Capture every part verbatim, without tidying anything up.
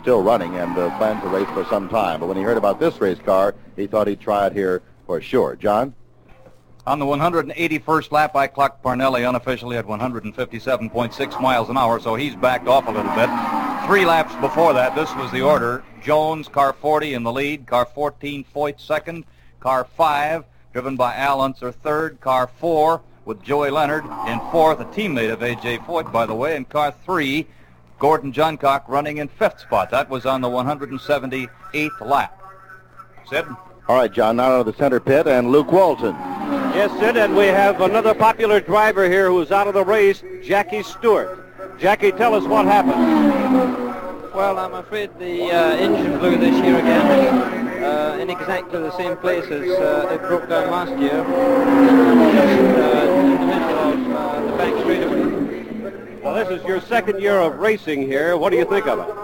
still running and uh, planned to race for some time. But when he heard about this race car, he thought he'd try it here for sure. John? On the one hundred eighty-first lap, I clocked Parnelli unofficially at one hundred fifty-seven point six miles an hour, so he's backed off a little bit. Three laps before that, this was the order. Jones, car forty in the lead, car fourteen, Foyt second, car five, driven by Al Unser third, car four with Joey Leonard in fourth, a teammate of A J. Foyt, by the way, and car three, Gordon Johncock running in fifth spot. That was on the one hundred seventy-eighth lap. Sid? All right, John, now to the center pit, and Luke Walton. Yes, Sid, and we have another popular driver here who's out of the race, Jackie Stewart. Jackie, tell us what happened. Well, I'm afraid the uh, engine blew this year again, uh, in exactly the same place as uh, it broke down last year, just uh, in the middle of uh, the back straightaway. Well, this is your second year of racing here. What do you think of it?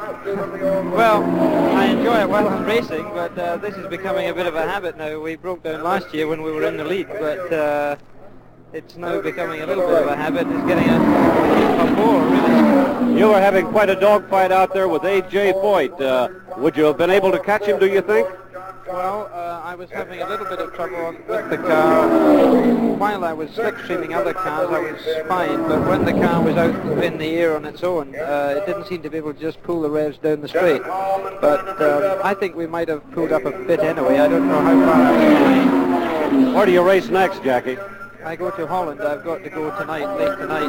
Well, I enjoy it while I'm racing, but uh, this is becoming a bit of a habit now. We broke down last year when we were in the lead, but uh, it's now becoming a little bit of a habit. It's getting a, a bore, really. You were having quite a dogfight out there with A J. Foyt. Uh, would you have been able to catch him, do you think? Well, uh, I was having a little bit of trouble with the car. While I was slipstreaming other cars, I was fine, but when the car was out in the air on its own, uh, it didn't seem to be able to just pull the revs down the straight. But um, I think we might have pulled up a bit anyway. I don't know how far I was. Where do you race next, Jackie? I go to Holland. I've got to go tonight, late tonight,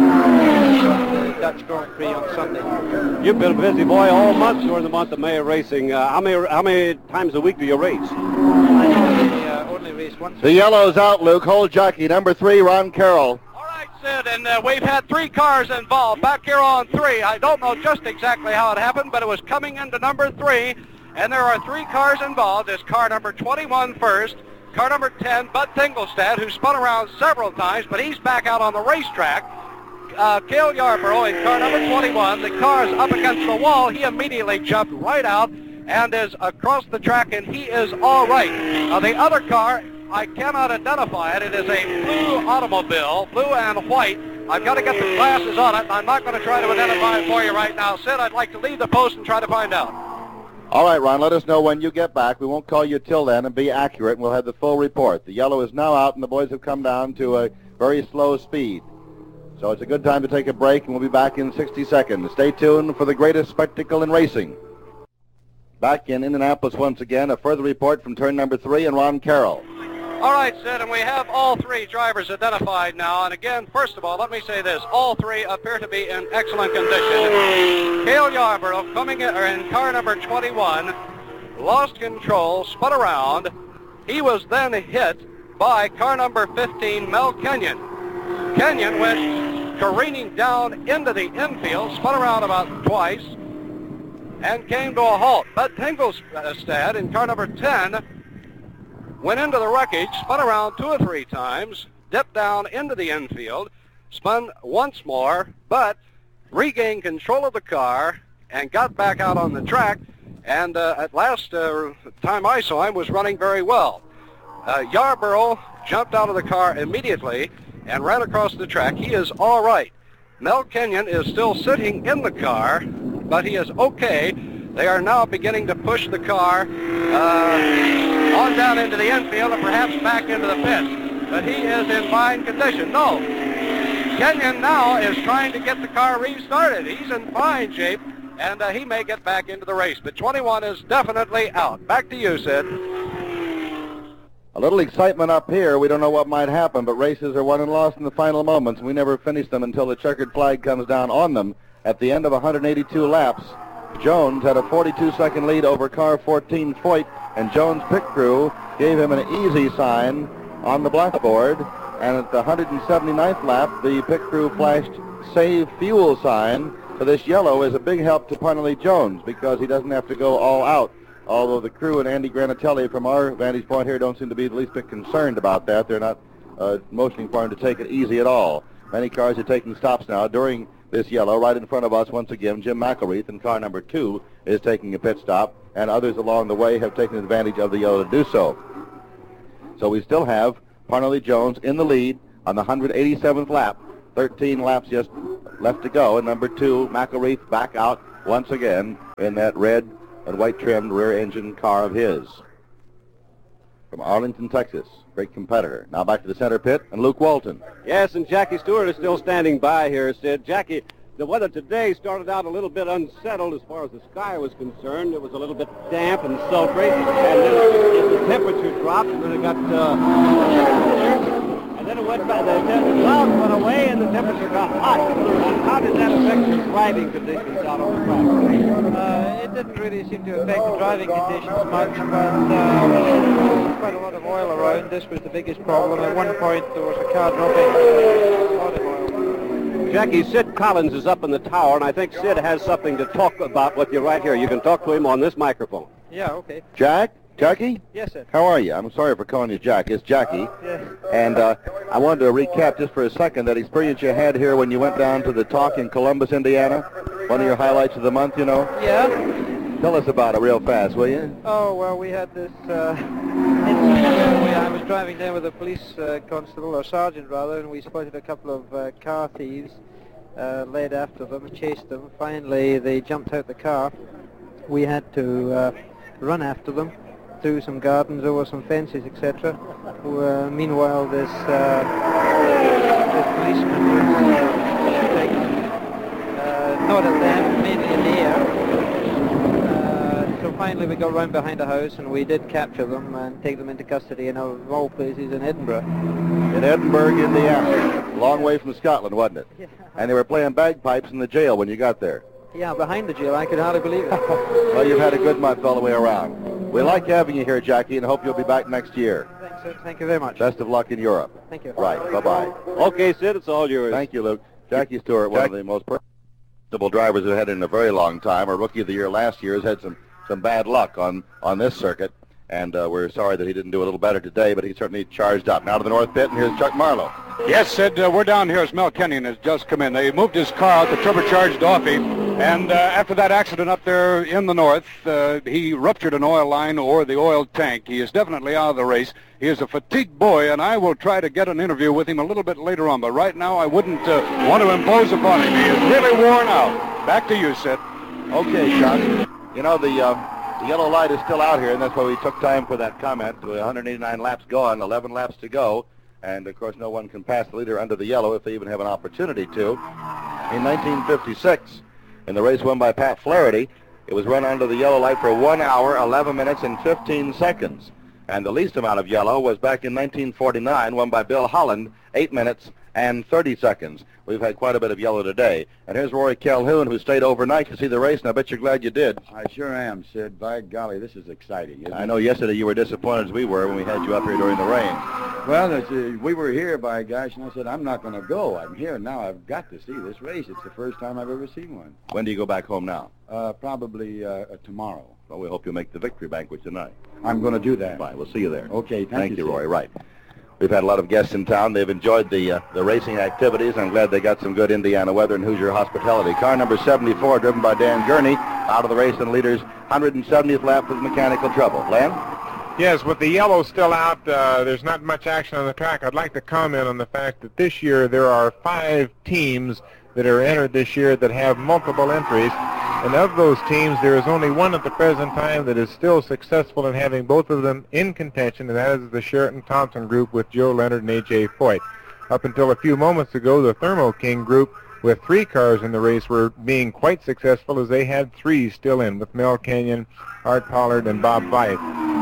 uh, the Dutch Grand Prix on Sunday. You've been a busy boy all month during the month of May racing. Uh, how many how many times a week do you race? I only, uh, only race once. The yellow's out, Luke. Hold jockey. Number three, Ron Carroll. All right, Sid, and uh, we've had three cars involved. Back here on three. I don't know just exactly how it happened, but it was coming into number three, and there are three cars involved. There's car number twenty-one first. Car number ten, Bud Tingelstad, who spun around several times, but he's back out on the racetrack. Uh, Cale Yarborough in car number twenty-one. The car's up against the wall. He immediately jumped right out and is across the track, and he is all right. Now, the other car, I cannot identify it. It is a blue automobile, blue and white. I've got to get the glasses on it, and I'm not going to try to identify it for you right now. Sid, I'd like to leave the post and try to find out. All right, Ron, let us know when you get back. We won't call you till then, and be accurate, and we'll have the full report. The yellow is now out, and the boys have come down to a very slow speed. So it's a good time to take a break, and we'll be back in sixty seconds. Stay tuned for the greatest spectacle in racing. Back in Indianapolis once again, a further report from turn number three and Ron Carroll. All right, Sid, and we have all three drivers identified now. And again, first of all, let me say this. All three appear to be in excellent condition. Cale Yarborough, coming in, or in car number twenty-one, lost control, spun around. He was then hit by car number fifteen, Mel Kenyon. Kenyon went careening down into the infield, spun around about twice, and came to a halt. Bud Tingelstad in car number ten went into the wreckage, spun around two or three times, dipped down into the infield, spun once more, but regained control of the car and got back out on the track, and uh, at last uh, time I saw him was running very well. Uh, Yarborough jumped out of the car immediately and ran across the track. He is all right. Mel Kenyon is still sitting in the car, but he is okay. They are now beginning to push the car uh, on down into the infield and perhaps back into the pit. But he is in fine condition. No. Kenyon now is trying to get the car restarted. He's in fine shape, and uh, he may get back into the race. But twenty-one is definitely out. Back to you, Sid. A little excitement up here. We don't know what might happen, but races are won and lost in the final moments. We never finish them until the checkered flag comes down on them. At the end of one hundred eighty-two laps, Jones had a forty-two second lead over car fourteen, Foyt, and Jones' pit crew gave him an easy sign on the blackboard. And at the one hundred seventy-ninth lap, the pit crew flashed save fuel sign. So this yellow is a big help to Parnelli Jones because he doesn't have to go all out. Although the crew and Andy Granatelli, from our vantage point here, don't seem to be the least bit concerned about that. They're not uh, motioning for him to take it easy at all. Many cars are taking stops now during this yellow. Right in front of us, once again, Jim McElreath in car number two is taking a pit stop, and others along the way have taken advantage of the yellow to do so. So we still have Parnelli Jones in the lead on the one hundred eighty-seventh lap. thirteen laps just left to go, and number two, McElreath, back out once again in that red and white trimmed rear engine car of his. From Arlington, Texas, great competitor. Now back to the center pit and Luke Walton. Yes, and Jackie Stewart is still standing by here, Sid. Jackie, the weather today started out a little bit unsettled as far as the sky was concerned. It was a little bit damp and sultry, and then the temperature dropped, and then it got, uh, and then it went by, the, the clouds went away, and the temperature got hot. How did that affect your driving conditions out on the track? Uh, it didn't really seem to affect the driving conditions much, but uh, there was quite a lot of oil around. This was the biggest problem. At one point, there was a car dropping a lot of oil. Jackie, Sid Collins is up in the tower, and I think Sid has something to talk about with you right here. You can talk to him on this microphone. Yeah, okay. Jack? Jackie? Yes, sir. How are you? I'm sorry for calling you Jack. It's Jackie. Yes. And uh, I wanted to recap just for a second that experience you had here when you went down to the talk in Columbus, Indiana. One of your highlights of the month, you know. Yeah? Tell us about it real fast, will you? Oh, well, we had this uh, incident where I was driving there with a police uh, constable, or sergeant rather, and we spotted a couple of uh, car thieves, uh, laid after them, chased them. Finally, they jumped out the car. We had to uh, run after them through some gardens, over some fences, et cetera. Uh, meanwhile, this, uh, this policeman was uh, shooting, uh, not at them, mainly in the air. So finally we got round behind the house and we did capture them and take them into custody in, of all places, in Edinburgh. In Edinburgh, Indiana. Long way from Scotland, wasn't it? Yeah. And they were playing bagpipes in the jail when you got there. Yeah, behind the jail. I could hardly believe it. Well, you've had a good month all the way around. We like having you here, Jackie, and hope you'll be back next year. Thanks, sir. Thank you very much. Best of luck in Europe. Thank you. Right. Bye-bye. Okay, Sid, it's all yours. Thank you, Luke. Jackie Stewart, one of the most personable drivers we've had in a very long time. Our Rookie of the Year last year has had some some bad luck on, on this circuit, and uh, we're sorry that he didn't do a little better today, but he certainly charged up. Now to the north pit, and here's Chuck Marlowe. Yes, Sid, uh, we're down here as Mel Kenyon has just come in. They moved his car out, the turbocharged Offie, and uh, after that accident up there in the north, uh, he ruptured an oil line or the oil tank. He is definitely out of the race. He is a fatigued boy, and I will try to get an interview with him a little bit later on, but right now I wouldn't uh, want to impose upon him. He is really worn out. Back to you, Sid. Okay, Chuck. You know, the, uh, the yellow light is still out here, and that's why we took time for that comment. one hundred eighty-nine laps gone, eleven laps to go. And, of course, no one can pass the leader under the yellow if they even have an opportunity to. In nineteen fifty-six, in the race won by Pat Flaherty, it was run under the yellow light for one hour, eleven minutes, and fifteen seconds. And the least amount of yellow was back in nineteen forty-nine, won by Bill Holland, eight minutes and thirty seconds. We've had quite a bit of yellow today. And here's Rory Calhoun, who stayed overnight to see the race, and I bet you're glad you did. I sure am, Sid. By golly, this is exciting, isn't I it? know yesterday you were disappointed as we were when we had you up here during the rain. Well, it's, uh, we were here, by gosh, and I said, I'm not going to go. I'm here now. I've got to see this race. It's the first time I've ever seen one. When do you go back home now? Uh, probably uh, uh, tomorrow. Well, we hope you'll make the victory banquet tonight. I'm going to do that. Fine, we'll see you there. Okay, thank, Thank you, you, Sid. Rory. Right. We've had a lot of guests in town. They've enjoyed the uh, the racing activities. I'm glad they got some good Indiana weather and Hoosier hospitality. Car number seventy-four, driven by Dan Gurney, out of the race in leader's one hundred seventieth lap with mechanical trouble. Len? Yes, with the yellow still out, uh, there's not much action on the track. I'd like to comment on the fact that this year there are five teams that are entered this year that have multiple entries. And of those teams, there is only one at the present time that is still successful in having both of them in contention, and that is the Sheraton-Thompson group with Joe Leonard and A J Foyt. Up until a few moments ago, the Thermo King group with three cars in the race were being quite successful, as they had three still in, with Mel Kenyon, Art Pollard, and Bob Fife.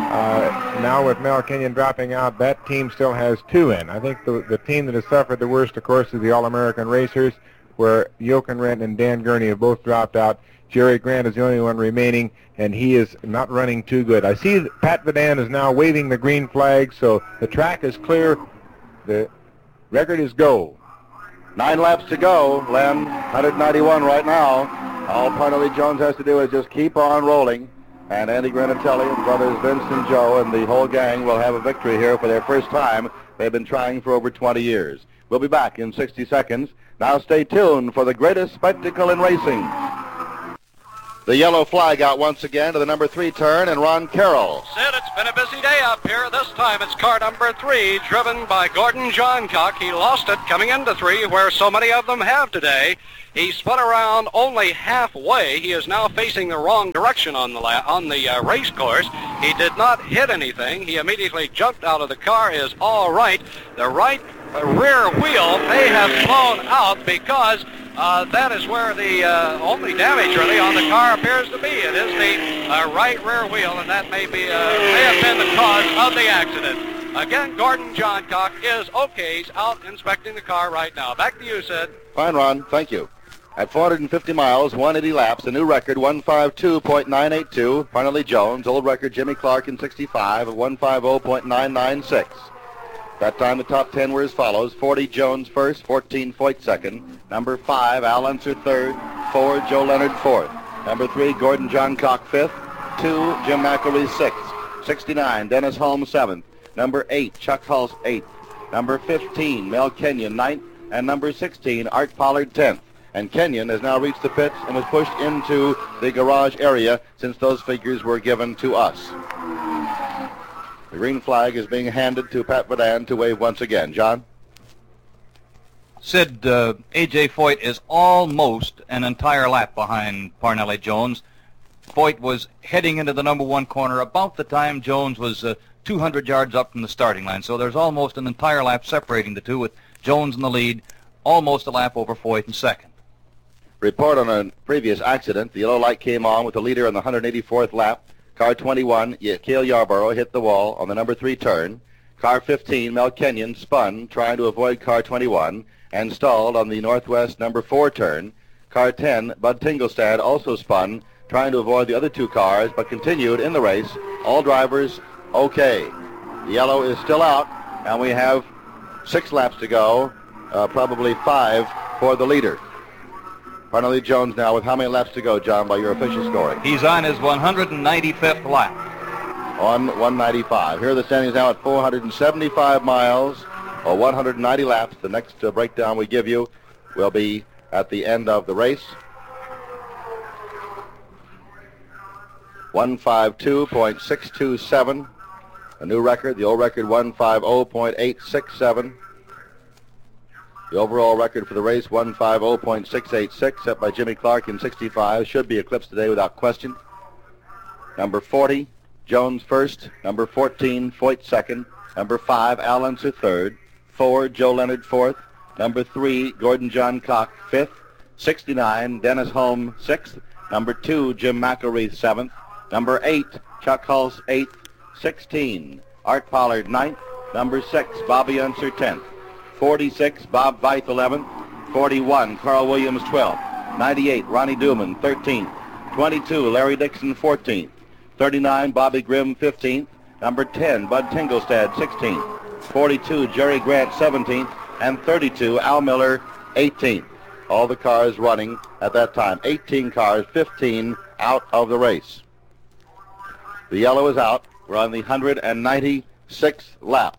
Uh, now with Mel Kenyon dropping out, that team still has two in. I think the, the team that has suffered the worst, of course, is the All-American Racers, where Jochen Rent and Dan Gurney have both dropped out. Jerry Grant is the only one remaining, and he is not running too good. I see that Pat Vidan is now waving the green flag, so the track is clear. The record is go. Nine laps to go, Len. one hundred ninety-one right now. All Parnelli Jones has to do is just keep on rolling. And Andy Granatelli and brothers Vince and Joe and the whole gang will have a victory here for their first time. They've been trying for over twenty years. We'll be back in sixty seconds. Now stay tuned for the greatest spectacle in racing. The yellow flag out once again to the number three turn, and Ron Carroll. Sid, it's been a busy day up here. This time it's car number three, driven by Gordon Johncock. He lost it coming into three, where so many of them have today. He spun around only halfway. He is now facing the wrong direction on the la- on the uh, race course. He did not hit anything. He immediately jumped out of the car. Is all right. The right uh, rear wheel may have blown out because uh, that is where the uh, only damage really on the car appears to be. It is the uh, right rear wheel, and that may be uh, may have been the cause of the accident. Again, Gordon Johncock is okay. He's out inspecting the car right now. Back to you, Sid. Fine, Ron. Thank you. At four hundred fifty miles, one hundred eighty laps, a new record, one fifty-two point nine eight two. Parnelli Jones, old record Jimmy Clark in sixty-five at one fifty point nine nine six. That time the top ten were as follows. forty Jones first, fourteen Foyt second. Number five, Al Unser third. four, Joe Leonard fourth. Number three, Gordon Johncock fifth. two, Jim McElwee sixth. sixty-nine, Dennis Holmes seventh. Number eight, Chuck Hulse eighth. Number fifteen, Mel Kenyon ninth. And number sixteen, Art Pollard tenth. And Kenyon has now reached the pits and was pushed into the garage area since those figures were given to us. The green flag is being handed to Pat Vadan to wave once again. John? Sid, uh, A J. Foyt is almost an entire lap behind Parnelli Jones. Foyt was heading into the number one corner about the time Jones was uh, two hundred yards up from the starting line. So there's almost an entire lap separating the two, with Jones in the lead, almost a lap over Foyt in second. Report on a previous accident. The yellow light came on with the leader on the one hundred eighty-fourth lap. Car twenty-one, Cale Yarborough, hit the wall on the number three turn. Car fifteen, Mel Kenyon, spun, trying to avoid car twenty-one, and stalled on the northwest number four turn. Car ten, Bud Tingelstad, also spun, trying to avoid the other two cars, but continued in the race. All drivers okay. The yellow is still out, and we have six laps to go, uh, probably five for the leader. Parnelli Jones now with how many laps to go, John, by your official scoring? He's on his one hundred ninety-fifth lap. On one ninety-five. Here are the standings now at four hundred seventy-five miles, or one hundred ninety laps. The next uh, breakdown we give you will be at the end of the race. one fifty-two point six two seven. A new record. The old record, one fifty point eight six seven. The overall record for the race, one fifty point six eight six, set by Jimmy Clark in sixty-five. Should be eclipsed today without question. Number forty, Jones first. Number fourteen, Foyt second. Number five, Al Unser third. four, Joe Leonard fourth. Number three, Gordon Johncock fifth. sixty-nine, Dennis Holmes sixth. Number two, Jim McElwee seventh. Number eight, Chuck Hulse eighth. sixteen, Art Pollard ninth. Number six, Bobby Unser tenth. forty-six, Bob Veith eleventh. forty-one, Carl Williams twelfth. ninety-eight, Ronnie Duman thirteenth. twenty-two, Larry Dixon fourteenth. thirty-nine, Bobby Grimm fifteenth. Number ten, Bud Tingelstad sixteenth. forty-two, Jerry Grant seventeenth. And thirty-two, Al Miller eighteenth. All the cars running at that time. eighteen cars, fifteen out of the race. The yellow is out. We're on the one hundred ninety-sixth lap.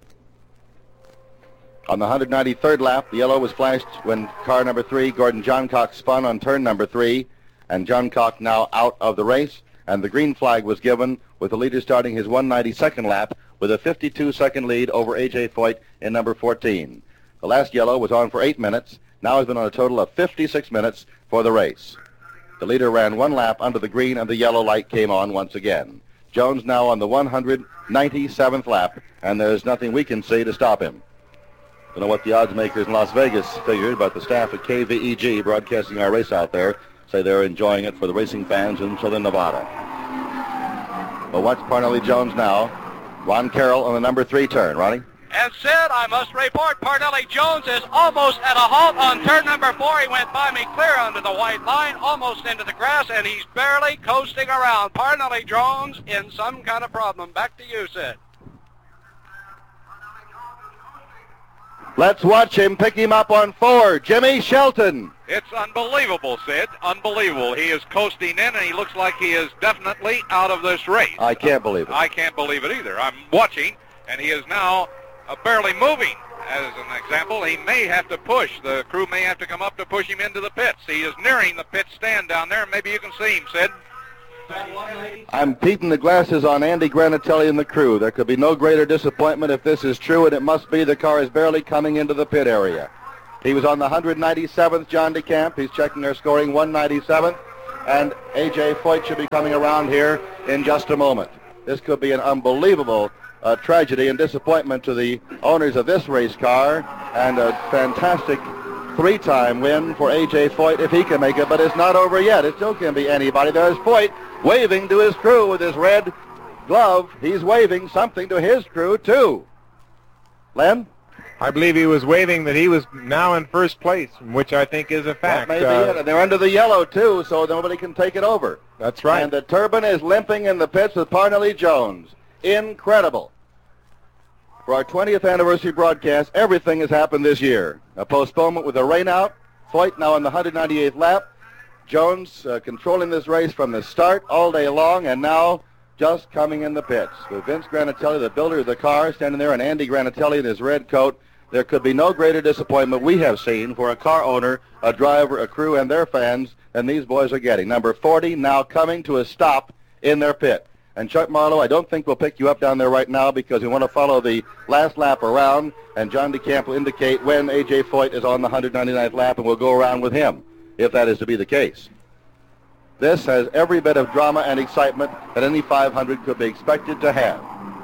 On the one hundred ninety-third lap, the yellow was flashed when car number three, Gordon Johncock, spun on turn number three, and Johncock now out of the race, and the green flag was given with the leader starting his one ninety-second lap with a fifty-two second lead over A J. Foyt in number fourteen. The last yellow was on for eight minutes, now has been on a total of fifty-six minutes for the race. The leader ran one lap under the green, and the yellow light came on once again. Jones now on the one hundred ninety-seventh lap, and there's nothing we can see to stop him. Don't know what the odds makers in Las Vegas figured, but the staff at K V E G, broadcasting our race out there, say they're enjoying it for the racing fans in southern Nevada. But watch Parnelli Jones now. Ron Carroll on the number three turn. Ronnie? And Sid, I must report, Parnelli Jones is almost at a halt on turn number four. He went by me clear under the white line, almost into the grass, and he's barely coasting around. Parnelli Jones in some kind of problem. Back to you, Sid. Let's watch him pick him up on four. Jimmy Shelton. It's unbelievable, Sid. Unbelievable. He is coasting in, and he looks like he is definitely out of this race. I can't believe it. I can't believe it either. I'm watching, and he is now uh, barely moving. as an example, he may have to push. The crew may have to come up to push him into the pits. He is nearing the pit stand down there. Maybe you can see him, Sid. I'm peeping the glasses on Andy Granatelli and the crew. There could be no greater disappointment if this is true, and it must be. The car is barely coming into the pit area. He was on the one ninety-seventh, John DeCamp. He's checking their scoring, one ninety-seventh. And A J Foyt should be coming around here in just a moment. This could be an unbelievable uh, tragedy and disappointment to the owners of this race car, and a fantastic three-time win for A J Foyt if he can make it, but it's not over yet. It still can be anybody. There's Foyt waving to his crew with his red glove. He's waving something to his crew, too. Len? I believe he was waving that he was now in first place, which I think is a fact. That may be uh, it. And they're under the yellow, too, so nobody can take it over. That's right. And the Turbine is limping in the pits with Parnelli Jones. Incredible. For our twentieth anniversary broadcast, everything has happened this year. A postponement with a rain out. Foyt now in the one ninety-eighth lap. Jones uh, controlling this race from the start all day long, and now just coming in the pits. With Vince Granatelli, the builder of the car, standing there, and Andy Granatelli in his red coat. There could be no greater disappointment we have seen for a car owner, a driver, a crew, and their fans than these boys are getting. Number forty now coming to a stop in their pit. And Chuck Marlowe, I don't think we'll pick you up down there right now because we want to follow the last lap around, and John DeCamp will indicate when A J Foyt is on the one ninety-ninth lap, and we'll go around with him, if that is to be the case. This has every bit of drama and excitement that any five hundred could be expected to have.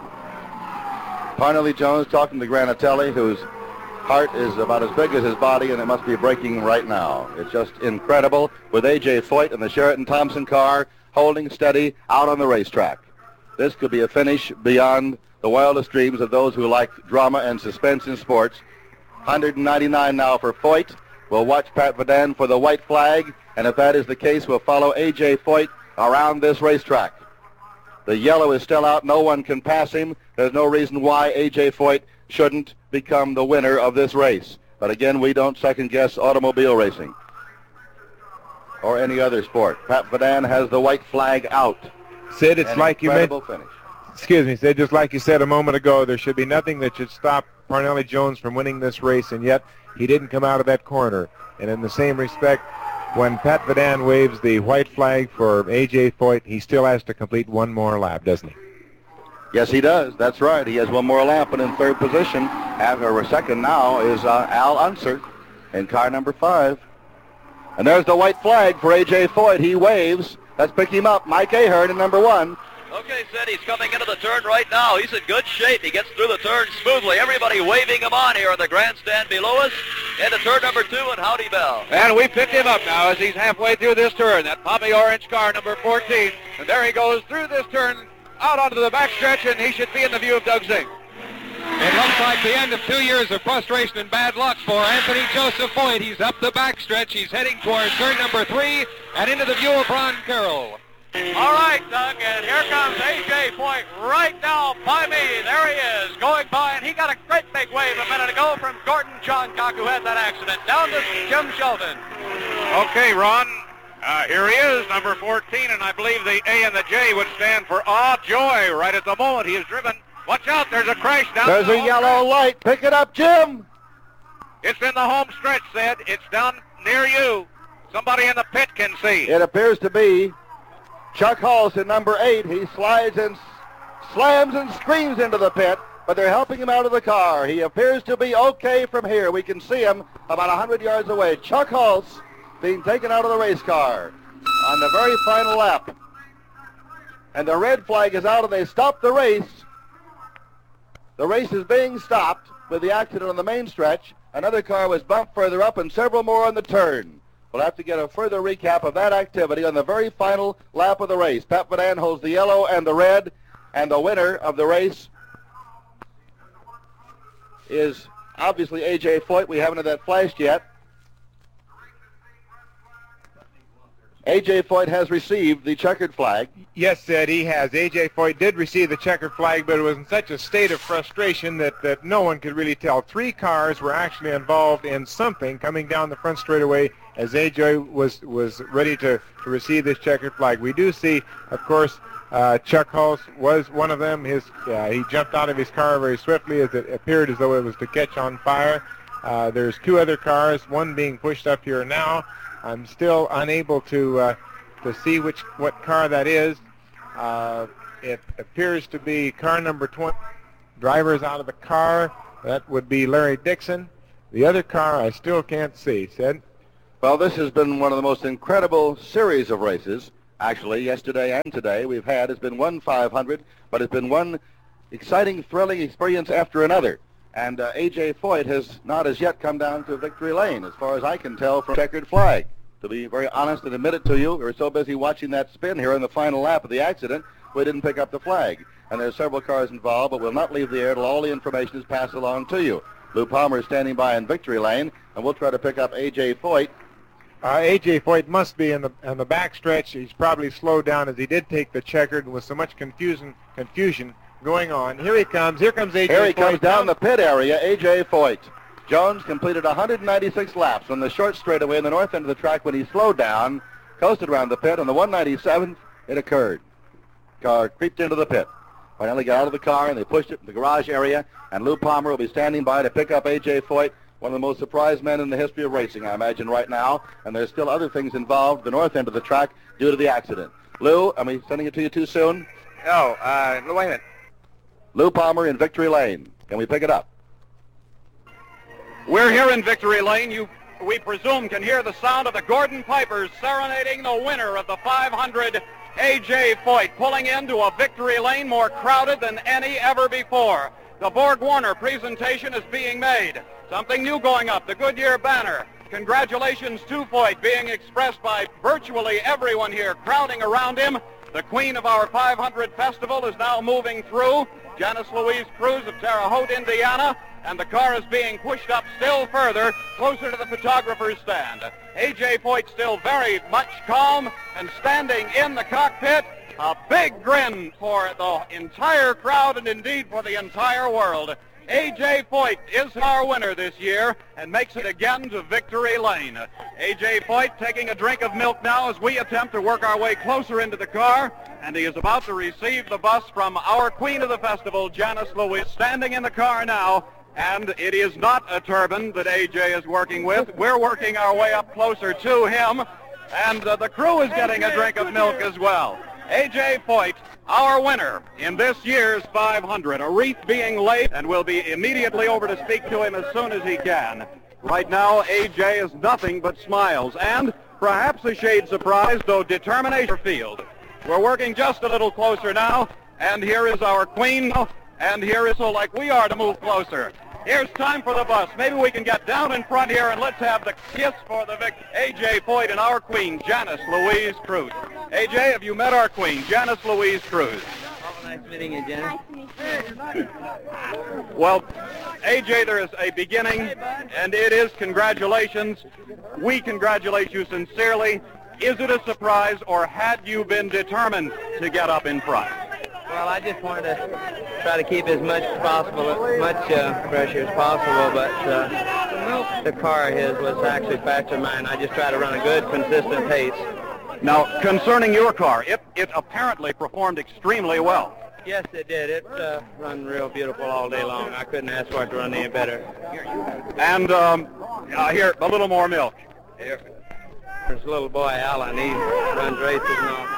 Parnelli Jones talking to Granatelli, whose heart is about as big as his body, and it must be breaking right now. It's just incredible with A J Foyt and the Sheraton Thompson car holding steady out on the racetrack. This could be a finish beyond the wildest dreams of those who like drama and suspense in sports. one ninety-nine now for Foyt. We'll watch Pat Vadan for the white flag, and if that is the case, we'll follow A J Foyt around this racetrack. The yellow is still out. No one can pass him. There's no reason why A J Foyt shouldn't become the winner of this race. But again, we don't second-guess automobile racing or any other sport. Pat Vadan has the white flag out. Sid, it's An like you incredible mentioned. finish. Excuse me, Sid, just like you said a moment ago, there should be nothing that should stop Parnelli Jones from winning this race, and yet he didn't come out of that corner. And in the same respect, when Pat Vadan waves the white flag for A J Foyt, he still has to complete one more lap, doesn't he? Yes, he does. That's right. He has one more lap, and in third position, after second now, is uh, Al Unser in car number five. And there's the white flag for A J Foyt. He waves. Let's pick him up. Mike Ahern in number one. Okay, Sid, he's coming into the turn right now. He's in good shape. He gets through the turn smoothly. Everybody waving him on here on the grandstand below us. Into turn number two, and howdy bell. And we picked him up now as he's halfway through this turn. That poppy orange car, number fourteen. And there he goes through this turn, out onto the backstretch, and he should be in the view of Doug Zink. It looks like the end of two years of frustration and bad luck for Anthony Joseph Foyt. He's up the backstretch. He's heading towards turn number three and into the view of Ron Carroll. All right, Doug, and here comes A J Foyt right now by me. There he is, going by, and he got a great big wave a minute ago from Gordon Johncock, who had that accident, down to Jim Sheldon. Okay, Ron, uh, here he is, number fourteen, and I believe the A and the J would stand for Aw Joy. Right at the moment, he is driven. Watch out, there's a crash down There's the a yellow light. Pick it up, Jim. It's in the home stretch, Sid. It's down near you. Somebody in the pit can see. It appears to be Chuck Halls in number eight. He slides and s- slams and screams into the pit, but they're helping him out of the car. He appears to be okay from here. We can see him about one hundred yards away. Chuck Halls being taken out of the race car on the very final lap. And the red flag is out, and they stop the race. The race is being stopped with the accident on the main stretch. Another car was bumped further up, and several more on the turn. We'll have to get a further recap of that activity on the very final lap of the race. Pat Vadan holds the yellow and the red, and the winner of the race is obviously A J Foyt. We haven't had that flashed yet. A J Foyt has received the checkered flag. Yes, Sid, he has. A J Foyt did receive the checkered flag, but it was in such a state of frustration that, that no one could really tell. Three cars were actually involved in something coming down the front straightaway as A J was was ready to, to receive this checkered flag. We do see, of course, uh, Chuck Hulse was one of them. His uh, he jumped out of his car very swiftly as it appeared as though it was to catch on fire. Uh, there's two other cars, one being pushed up here now. I'm still unable to uh, to see which what car that is. Uh, it appears to be car number twenty. Driver's out of the car. That would be Larry Dixon. The other car I still can't see. Sid? Well, this has been one of the most incredible series of races. Actually, yesterday and today we've had. It's been one five hundred, but it's been one exciting, thrilling experience after another. And uh, A J Foyt has not as yet come down to victory lane, as far as I can tell from checkered flag. To be very honest and admit it to you, we were so busy watching that spin here in the final lap of the accident, we didn't pick up the flag. And there are several cars involved, but we'll not leave the air till all the information is passed along to you. Lou Palmer is standing by in victory lane, and we'll try to pick up A J Foyt. Uh, A J Foyt must be in the in the back stretch. He's probably slowed down as he did take the checkered with so much confusion confusion going on. Here he comes. Here comes A J Here he Foyt comes down the pit area, A J Foyt. Jones completed one hundred ninety-six laps on the short straightaway in the north end of the track when he slowed down, coasted around the pit. On the one ninety-seventh, it occurred. Car creeped into the pit. Finally got out of the car, and they pushed it in the garage area, and Lou Palmer will be standing by to pick up A J Foyt, one of the most surprised men in the history of racing, I imagine, right now. And there's still other things involved, the north end of the track, due to the accident. Lou, are we sending it to you too soon? No, uh, wait a minute. Lou Palmer in victory lane. Can we pick it up? We're here in victory lane. You, we presume, can hear the sound of the Gordon Pipers serenading the winner of the five hundred, A J Foyt, pulling into a victory lane more crowded than any ever before. The Borg Warner presentation is being made. Something new going up, the Goodyear banner. Congratulations to Foyt being expressed by virtually everyone here crowding around him. The queen of our five hundred festival is now moving through. Janice Louise Cruz of Terre Haute, Indiana. And the car is being pushed up still further, closer to the photographer's stand. A J Foyt still very much calm and standing in the cockpit. A big grin for the entire crowd and indeed for the entire world. A J Foyt is our winner this year and makes it again to victory lane. A J Foyt taking a drink of milk now as we attempt to work our way closer into the car, and he is about to receive the bus from our queen of the festival, Janice Louise, standing in the car now. And it is not a turban that A J is working with. We're working our way up closer to him, and uh, the crew is getting a drink of milk as well. A J Foyt, our winner in this year's five hundred. A wreath being laid, and we'll be immediately over to speak to him as soon as he can. Right now, A J is nothing but smiles, and perhaps a shade surprised, though determination field. We're working just a little closer now, and here is our queen, and here is so like we are to move closer. Here's time for the bus. Maybe we can get down in front here and let's have the kiss for the victor. A J Foyt and our queen, Janice Louise Cruz. A J, have you met our queen, Janice Louise Cruz? Oh, nice meeting you, Janice. Nice to meet you. Well, A J, there is a beginning, and it is congratulations. We congratulate you sincerely. Is it a surprise, or had you been determined to get up in front? Well, I just wanted to try to keep as much as possible, as much uh, pressure as possible, but uh, the car of his was actually faster than mine. I just try to run a good, consistent pace. Now, concerning your car, it, it apparently performed extremely well. Yes, it did. It uh, run real beautiful all day long. I couldn't ask for it to run any better. And um, uh, here, a little more milk. Here. There's a little boy, Alan. He runs races and all.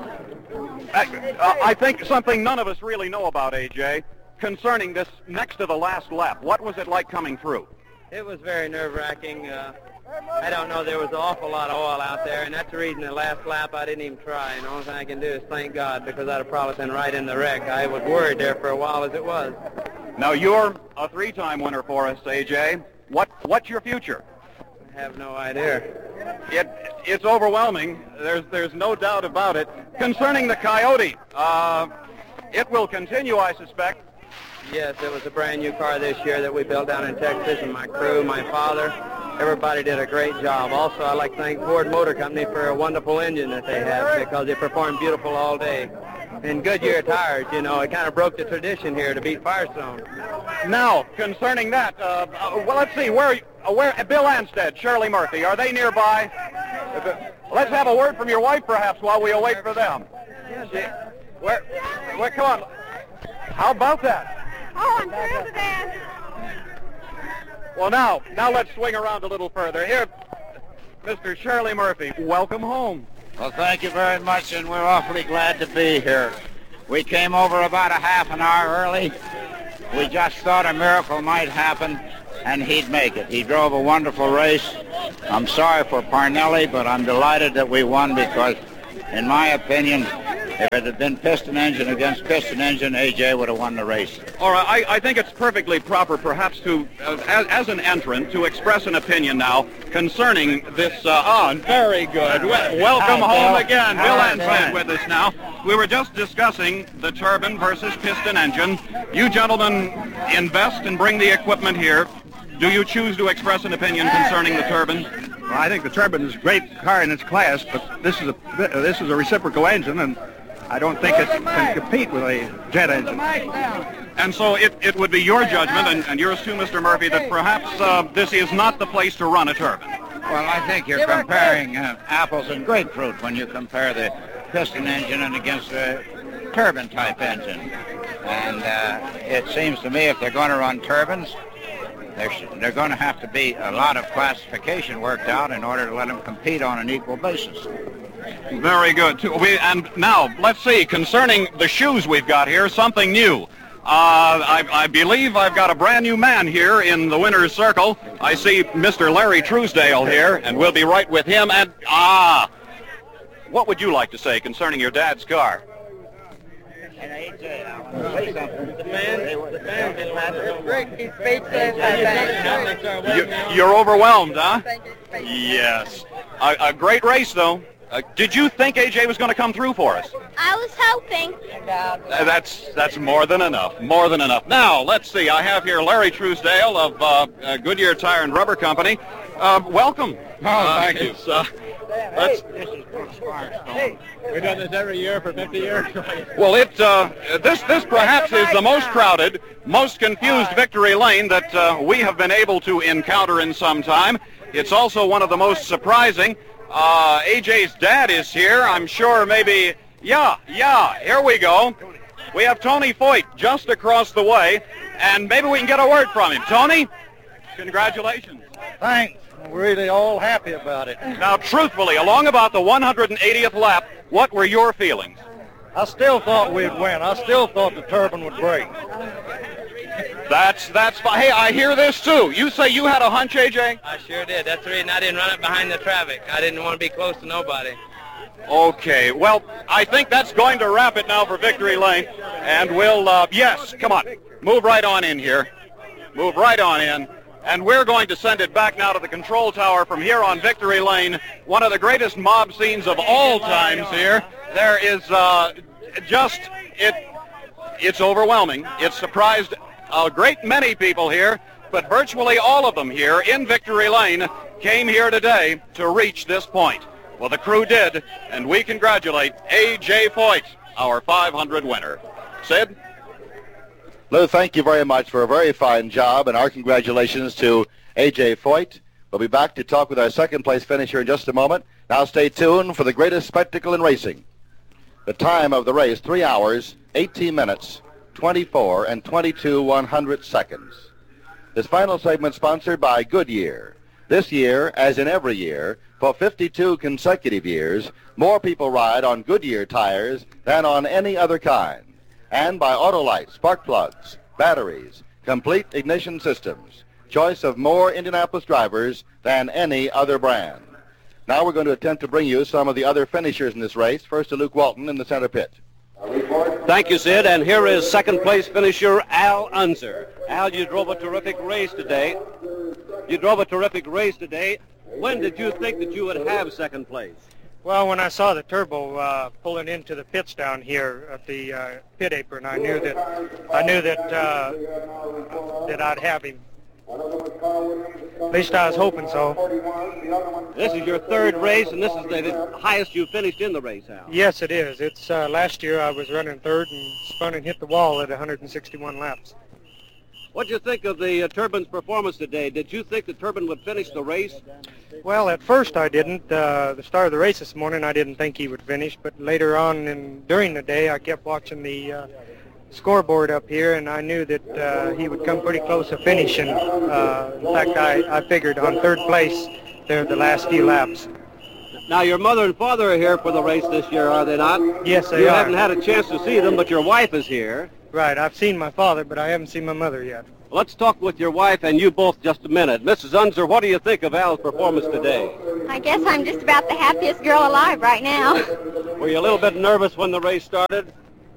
I, uh, I think something none of us really know about, A J, concerning this next to the last lap. What was it like coming through? It was very nerve-wracking. Uh, I don't know. There was an awful lot of oil out there, and that's the reason the last lap I didn't even try. And the only thing I can do is thank God, because I'd have probably been right in the wreck. I was worried there for a while as it was. Now, you're a three-time winner for us, A J. What, what's your future? I have no idea. It, it's overwhelming. There's, there's no doubt about it. Concerning the Coyote, uh, it will continue, I suspect. Yes, it was a brand new car this year that we built down in Texas, and my crew, my father, everybody did a great job. Also, I'd like to thank Ford Motor Company for a wonderful engine that they have, because they performed beautiful all day. And Goodyear tires, you know, it kind of broke the tradition here to beat Firestone. Now, concerning that, uh, uh, well, let's see, where uh, where Bill Anstead, Shirley Murphy, are they nearby? Let's have a word from your wife, perhaps, while we await for them. She, where, where, come on. How about that? Oh, I'm thrilled to death. Well, now, now let's swing around a little further. Here, Mister Shirley Murphy, welcome home. Well, thank you very much, and we're awfully glad to be here. We came over about a half an hour early. We just thought a miracle might happen, and he'd make it. He drove a wonderful race. I'm sorry for Parnelli, but I'm delighted that we won because, in my opinion, if it had been piston engine against piston engine, A J would have won the race. All right, I, I think it's perfectly proper, perhaps, to, uh, as, as an entrant, to express an opinion now concerning this. Uh, oh, very good. Well, welcome Hi, home Bill. again. How Bill are you Anstead doing? with us now. We were just discussing the turbine versus piston engine. You gentlemen invest and bring the equipment here. Do you choose to express an opinion concerning the turbine? Well, I think the turbine is a great car in its class, but this is a this is a reciprocal engine, and I don't think it can compete with a jet engine. And so it, it would be your judgment, and, and yours too, Mister Murphy, that perhaps uh, this is not the place to run a turbine. Well, I think you're comparing uh, apples and grapefruit when you compare the piston engine and against the turbine-type engine. And uh, it seems to me if they're going to run turbines, they're, they're going to have to be a lot of classification worked out in order to let them compete on an equal basis. Very good. We, and now, let's see, concerning the shoes we've got here, something new. Uh, I, I believe I've got a brand new man here in the winner's circle. I see Mister Larry Truesdale here, and we'll be right with him. And, ah, what would you like to say concerning your dad's car? You, you're overwhelmed, huh? Yes. A, a great race, though. Uh, did you think A J was going to come through for us? I was hoping. Uh, that's that's more than enough. More than enough. Now, let's see. I have here Larry Truesdale of uh, uh, Goodyear Tire and Rubber Company. Uh, welcome. Oh, Uh, thank you. it's, uh, let's- We've done this every year for fifty years. Well, it uh, this this perhaps is the most crowded, most confused victory lane that uh, we have been able to encounter in some time. It's also one of the most surprising. Uh, A J's dad is here. I'm sure maybe, yeah, yeah, here we go. We have Tony Foyt just across the way, and maybe we can get a word from him. Tony, congratulations. Thanks. We're really all happy about it. Now, truthfully, along about the one hundred eightieth lap, what were your feelings? I still thought we'd win. I still thought the turbine would break. That's, that's fine. Hey, I hear this too. You say you had a hunch, A J? I sure did. That's the reason I didn't run it behind the traffic. I didn't want to be close to nobody. Okay, well, I think that's going to wrap it now for Victory Lane. And we'll, uh, yes, come on, move right on in here. Move right on in. And we're going to send it back now to the control tower from here on Victory Lane, one of the greatest mob scenes of all times here. There is uh, just, it, it's overwhelming. It surprised a great many people here, but virtually all of them here in Victory Lane came here today to reach this point. Well, the crew did, and we congratulate A J Foyt, our five hundred winner. Sid? Lou, thank you very much for a very fine job, and our congratulations to A J Foyt. We'll be back to talk with our second-place finisher in just a moment. Now stay tuned for the greatest spectacle in racing. The time of the race, three hours, eighteen minutes, twenty-four and twenty-two one-hundredths seconds. This final segment sponsored by Goodyear. This year, as in every year, for fifty-two consecutive years, more people ride on Goodyear tires than on any other kind. And by Autolite, spark plugs, batteries, complete ignition systems. Choice of more Indianapolis drivers than any other brand. Now we're going to attempt to bring you some of the other finishers in this race. First to Luke Walton in the center pit. Thank you, Sid. And here is second-place finisher Al Unser. Al, you drove a terrific race today. You drove a terrific race today. When did you think that you would have second place? Well, when I saw the turbo uh, pulling into the pits down here at the uh, pit apron, I knew that I knew that uh, that I'd have him. At least I was hoping so. This is your third race, and this is the highest you finished in the race, Al. Yes, it is. It's uh, last year I was running third and spun and hit the wall at one hundred sixty-one laps. What did you think of the uh, Turbin's performance today? Did you think the Turbin would finish the race? Well, at first I didn't. Uh, the start of the race this morning, I didn't think he would finish. But later on in, during the day, I kept watching the uh, scoreboard up here, and I knew that uh, he would come pretty close to finishing. Uh, in fact, I, I figured on third place there the last few laps. Now, your mother and father are here for the race this year, are they not? Yes, they you are. You haven't had a chance to see them, but your wife is here. Right. I've seen my father, but I haven't seen my mother yet. Let's talk with your wife and you both just a minute. Missus Unser, what do you think of Al's performance today? I guess I'm just about the happiest girl alive right now. Were you a little bit nervous when the race started?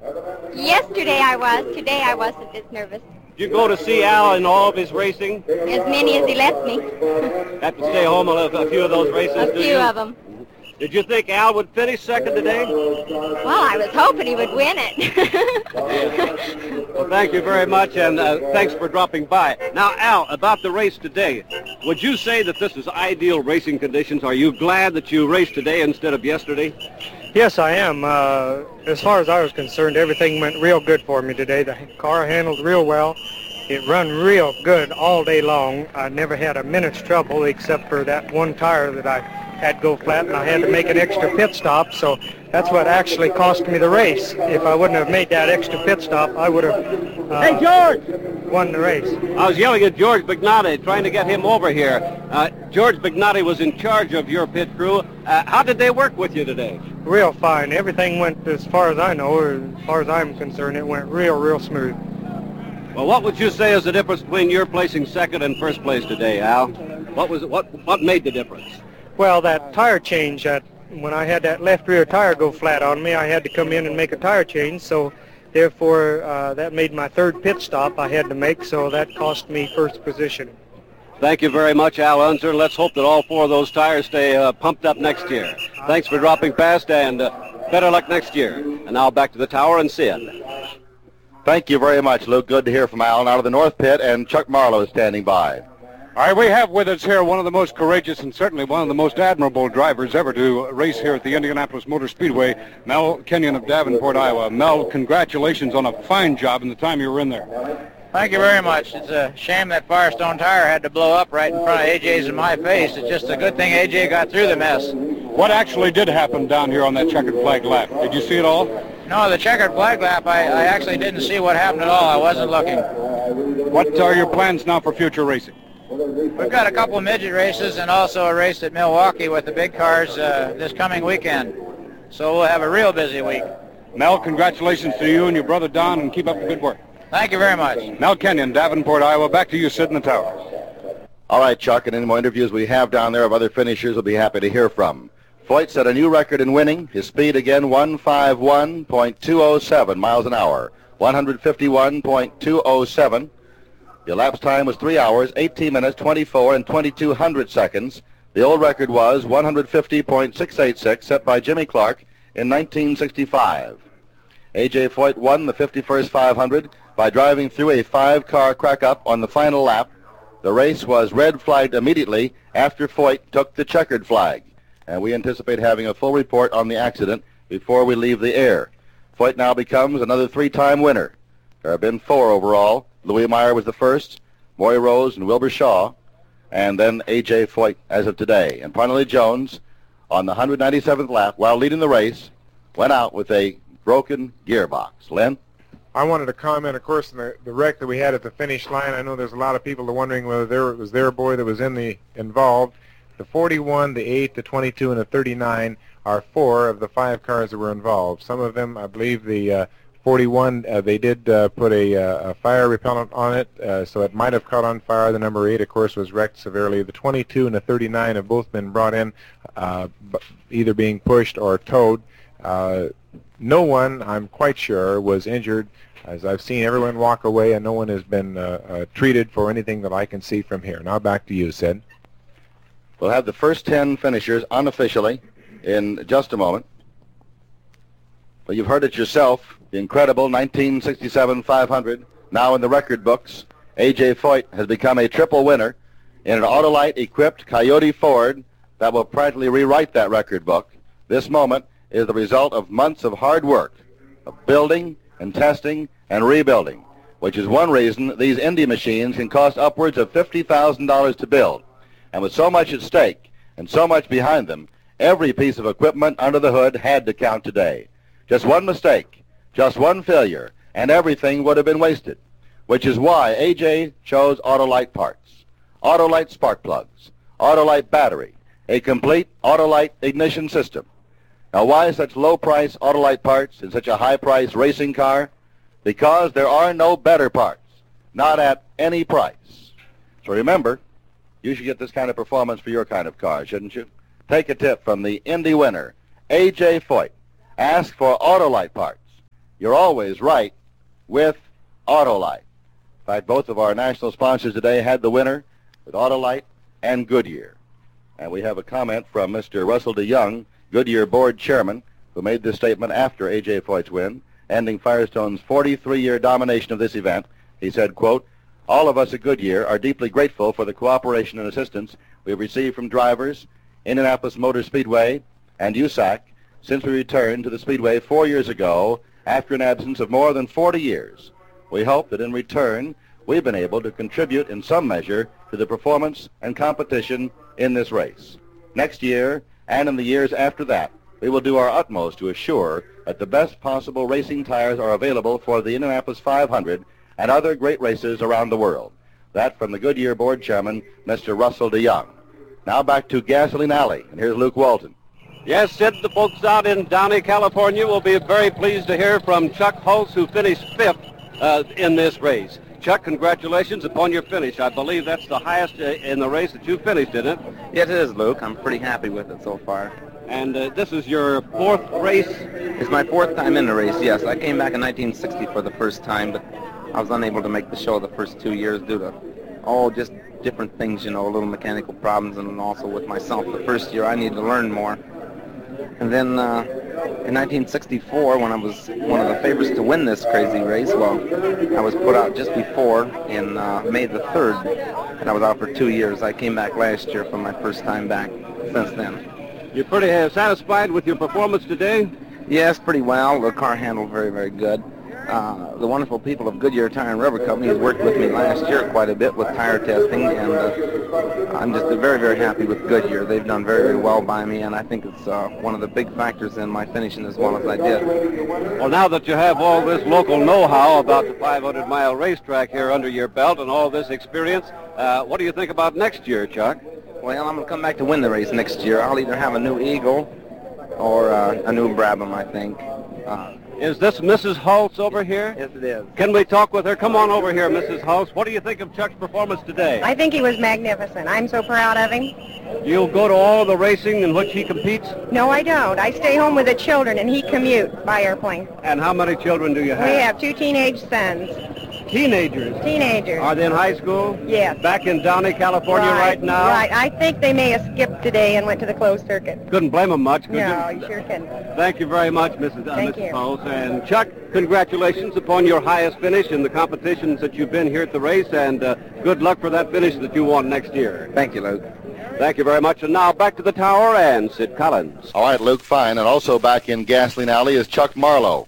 Yesterday I was. Today I wasn't as nervous. Did you go to see Al in all of his racing? As many as he lets me. Have to stay home a, a few of those races, A do few you? of them. Did you think Al would finish second today? Well, I was hoping he would win it. Well, thank you very much, and uh, thanks for dropping by. Now, Al, about the race today, would you say that this is ideal racing conditions? Are you glad that you raced today instead of yesterday? Yes, I am. Uh, as far as I was concerned, everything went real good for me today. The car handled real well. It run real good all day long. I never had a minute's trouble except for that one tire that I had go flat, and I had to make an extra pit stop, so that's what actually cost me the race. If I wouldn't have made that extra pit stop, I would have uh, Hey, George! won the race. I was yelling at George Bignotti, trying to get him over here. Uh, George Bignotti was in charge of your pit crew. Uh, how did they work with you today? Real fine. Everything went, as far as I know, or as far as I'm concerned, it went real, real smooth. Well, what would you say is the difference between your placing second and first place today, Al? What was it, what what made the difference? Well, that tire change, that when I had that left rear tire go flat on me, I had to come in and make a tire change, so therefore uh, that made my third pit stop I had to make, so that cost me first position. Thank you very much, Al Unser. Let's hope that all four of those tires stay uh, pumped up next year. Thanks for dropping past, and uh, better luck next year. And now back to the tower and Sid. Thank you very much, Luke. Good to hear from Al out of the North Pit, and Chuck Marlowe is standing by. All right, we have with us here one of the most courageous and certainly one of the most admirable drivers ever to race here at the Indianapolis Motor Speedway, Mel Kenyon of Davenport, Iowa. Mel, congratulations on a fine job in the time you were in there. Thank you very much. It's a shame that Firestone tire had to blow up right in front of A J's in my face. It's just a good thing A J got through the mess. What actually did happen down here on that checkered flag lap? Did you see it all? No, the checkered flag lap, I, I actually didn't see what happened at all. I wasn't looking. What are your plans now for future racing? We've got a couple of midget races and also a race at Milwaukee with the big cars uh, this coming weekend. So we'll have a real busy week. Mel, congratulations to you and your brother Don, and keep up the good work. Thank you very much. Mel Kenyon, Davenport, Iowa. Back to you, Sid in the tower. All right, Chuck, and any more interviews we have down there of other finishers we'll be happy to hear from. Foyt set a new record in winning. His speed again, one fifty-one point two oh seven miles an hour. one fifty-one point two oh seven. The elapsed time was three hours, eighteen minutes, twenty-four, and twenty-two hundred seconds. The old record was one fifty point six eight six, set by Jimmy Clark in nineteen sixty-five. A J Foyt won the fifty-first five hundred by driving through a five-car crack-up on the final lap. The race was red flagged immediately after Foyt took the checkered flag, and we anticipate having a full report on the accident before we leave the air. Foyt now becomes another three-time winner. There have been four overall. Louis Meyer was the first, Maury Rose and Wilbur Shaw, and then A J Foyt as of today. And Parnelli Jones, on the one hundred ninety-seventh lap, while leading the race, went out with a broken gearbox. Len? I wanted to comment, of course, on the, the wreck that we had at the finish line. I know there's a lot of people wondering whether there was their boy that was in the involved. The forty-one, the eight, the twenty-two, and the thirty-nine are four of the five cars that were involved. Some of them, I believe the uh, forty-one, uh, they did uh, put a, uh, a fire repellent on it, uh, so it might have caught on fire. The number eight, of course, was wrecked severely. The twenty-two and the thirty-nine have both been brought in, uh, either being pushed or towed. Uh, no one, I'm quite sure, was injured. As I've seen everyone walk away, and no one has been uh, uh, treated for anything that I can see from here. Now back to you, Sid. We'll have the first ten finishers unofficially in just a moment. Well, you've heard it yourself, the incredible nineteen sixty-seven five hundred, now in the record books. A J Foyt has become a triple winner in an Autolite-equipped Coyote Ford that will practically rewrite that record book. This moment is the result of months of hard work, of building and testing and rebuilding. which is one reason these Indy machines can cost upwards of fifty thousand dollars to build. And with so much at stake and so much behind them, every piece of equipment under the hood had to count today. Just one mistake, just one failure, and everything would have been wasted, which is why A J chose Autolite parts. Autolite spark plugs, Autolite battery, a complete Autolite ignition system. Now, why such low-price Autolite parts in such a high-price racing car? Because there are no better parts, not at any price. So remember, you should get this kind of performance for your kind of car, shouldn't you? Take a tip from the Indy winner, A J Foyt. Ask for Autolite parts. You're always right with Autolite. In fact, both of our national sponsors today had the winner with Autolite and Goodyear. And we have a comment from Mister Russell DeYoung, Goodyear board chairman, who made this statement after A J Foyt's win, ending Firestone's forty-three year domination of this event. He said, quote, "All of us at Goodyear are deeply grateful for the cooperation and assistance we've received from drivers, Indianapolis Motor Speedway, and U S A C since we returned to the Speedway four years ago after an absence of more than forty years. We hope that in return we've been able to contribute in some measure to the performance and competition in this race. Next year and in the years after that, we will do our utmost to assure that the best possible racing tires are available for the Indianapolis five hundred and other great races around the world." That from the Goodyear board chairman, Mister Russell DeYoung. Now back to Gasoline Alley, and here's Luke Walton. Yes, Sid, the folks out in Downey, California will be very pleased to hear from Chuck Holtz, who finished fifth uh, in this race. Chuck, congratulations upon your finish. I believe that's the highest uh, in the race that you finished, isn't it? Yes, it is, Luke. I'm pretty happy with it so far. And uh, this is your fourth race? It's my fourth time in the race, yes. I came back in nineteen sixty for the first time, but I was unable to make the show the first two years due to, oh, just different things, you know, little mechanical problems, and also with myself. The first year I needed to learn more. And then uh, in nineteen sixty-four, when I was one of the favorites to win this crazy race, well, I was put out just before in uh, May the third, and I was out for two years. I came back last year for my first time back since then. You're pretty uh, satisfied with your performance today? Yes, pretty well. The car handled very, very good. Uh, the wonderful people of Goodyear Tire and Rubber Company has worked with me last year quite a bit with tire testing, and uh, I'm just very, very happy with Goodyear. They've done very, very well by me, and I think it's uh, one of the big factors in my finishing as well as I did. Well, now that you have all this local know-how about the five hundred mile racetrack here under your belt and all this experience, uh, what do you think about next year, Chuck? Well, I'm going to come back to win the race next year. I'll either have a new Eagle or uh, a new Brabham, I think. Uh, Is this Missus Holtz over here? Yes, it is. Can we talk with her? Come on over here, Missus Holtz. What do you think of Chuck's performance today? I think he was magnificent. I'm so proud of him. Do you go to all the racing in which he competes? No, I don't. I stay home with the children, and he commutes by airplane. And how many children do you have? We have two teenage sons. Teenagers? Teenagers. Are they in high school? Yes. Back in Downey, California right, right now? Right. I think they may have skipped today and went to the closed circuit. Couldn't blame them much, could no, you? you sure can. Thank you very much, Missus Uh, Thank Missus you. Holtz. And Chuck, congratulations upon your highest finish in the competitions that you've been here at the race, and uh, good luck for that finish that you want next year. Thank you, Luke. Thank you very much. And now back to the tower and Sid Collins. All right, Luke, fine. And also back in Gasoline Alley is Chuck Marlowe.